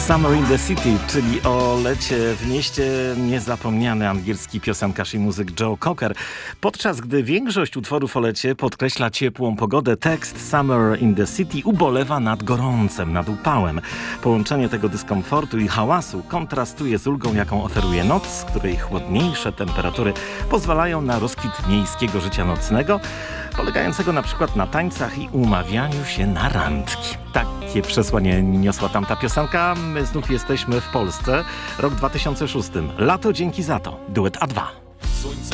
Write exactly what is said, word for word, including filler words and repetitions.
Summer in the City, czyli o lecie w mieście, niezapomniany angielski piosenkarz i muzyk Joe Cocker. Podczas gdy większość utworów o lecie podkreśla ciepłą pogodę, tekst Summer in the City ubolewa nad gorącem, nad upałem. Połączenie tego dyskomfortu i hałasu kontrastuje z ulgą, jaką oferuje noc, której chłodniejsze temperatury pozwalają na rozkwit miejskiego życia nocnego, polegającego na przykład na tańcach i umawianiu się na randki. Takie przesłanie niosła tamta piosenka. My znów jesteśmy w Polsce. Rok dwa tysiące szósty. Lato dzięki za to. Duet A dwa.